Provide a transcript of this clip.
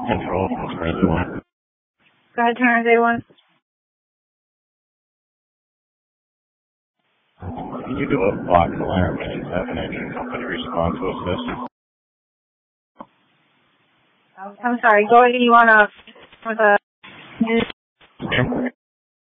Control, Turner 1. Go ahead, Turner 1. Can you do a block alarm and have an engine company respond to assist? I'm sorry, go ahead, you want to, with a...